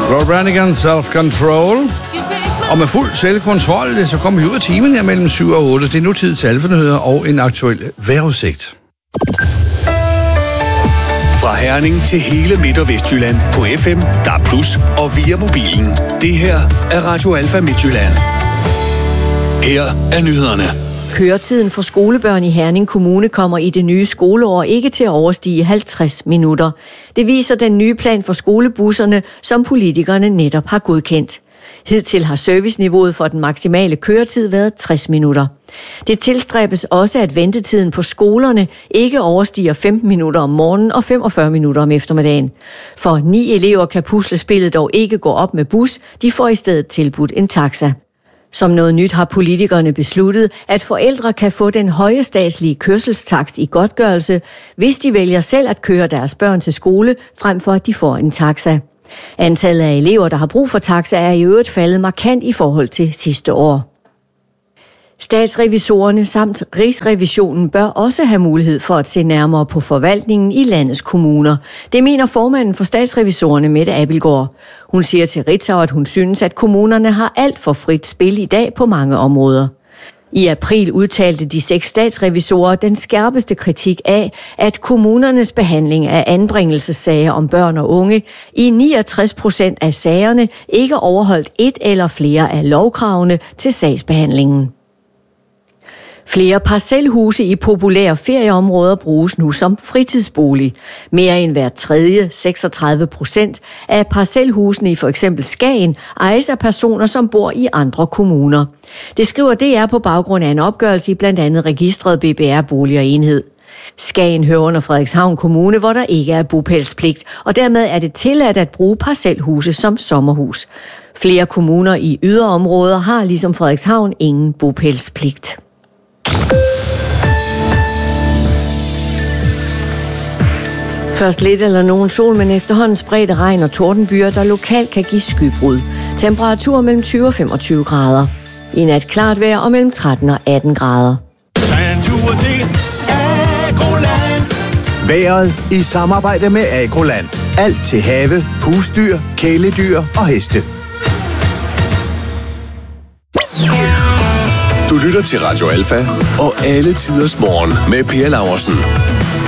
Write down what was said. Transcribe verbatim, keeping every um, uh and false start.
Rob Brannigan, Self-Control. Og med fuld selvkontrol, så kommer vi ud af timen her mellem syv og otte. Det er nu tid til alfanyheder og en aktuel vejrudsigt. Fra Herning til hele Midt- og Vestjylland på F M, D A B plus, og via mobilen. Det her er Radio Alfa Midtjylland. Her er nyhederne. Køretiden for skolebørn i Herning Kommune kommer i det nye skoleår ikke til at overstige halvtreds minutter. Det viser den nye plan for skolebusserne, som politikerne netop har godkendt. Hidtil har serviceniveauet for den maksimale køretid været tres minutter. Det tilstræbes også, at ventetiden på skolerne ikke overstiger femten minutter om morgenen og femogfyrre minutter om eftermiddagen. For ni elever kan puslespillet dog ikke gå op med bus, de får i stedet tilbudt en taxa. Som noget nyt har politikerne besluttet, at forældre kan få den høje statslige kørselstakst i godtgørelse, hvis de vælger selv at køre deres børn til skole, frem for at de får en taxa. Antallet af elever, der har brug for taxa, er i øvrigt faldet markant i forhold til sidste år. Statsrevisorerne samt Rigsrevisionen bør også have mulighed for at se nærmere på forvaltningen i landets kommuner. Det mener formanden for Statsrevisorerne, Mette Abildgaard. Hun siger til Ritzau, at hun synes, at kommunerne har alt for frit spil i dag på mange områder. I april udtalte de seks statsrevisorer den skærpeste kritik af, at kommunernes behandling af anbringelsessager om børn og unge i niogtres procent af sagerne ikke overholdt et eller flere af lovkravene til sagsbehandlingen. Flere parcelhuse i populære ferieområder bruges nu som fritidsbolig. Mere end hver tredje, seksogtredive procent af parcelhusene i for eksempel Skagen ejes af personer, som bor i andre kommuner. Det skriver D R på baggrund af en opgørelse i blandt andet registret B B R Bolig og Enhed. Skagen hører under Frederikshavn Kommune, hvor der ikke er bopælspligt, og dermed er det tilladt at bruge parcelhuse som sommerhus. Flere kommuner i yderområder har ligesom Frederikshavn ingen bopælspligt. Først lidt eller nogen sol, men efterhånden spredte regn og tordenbyer, der lokalt kan give skybrud. Temperatur mellem tyve og femogtyve grader. I nat klart vejr og mellem tretten og atten grader. Vejret i samarbejde med Agroland. Alt til have, husdyr, kæledyr og heste. Du lytter til Radio Alfa og alle tiders morgen med Per Laursen.